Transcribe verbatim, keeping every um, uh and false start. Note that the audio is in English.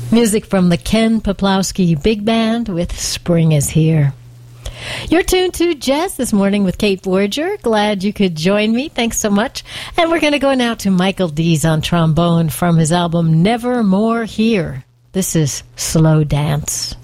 Music from the Ken Poplowski Big Band with Spring is Here. You're tuned to Jazz This Morning with Kate Voyager. Glad you could join me. Thanks so much. And we're going to go now to Michael Dees on trombone from his album Never More Here. This is Slow Dance.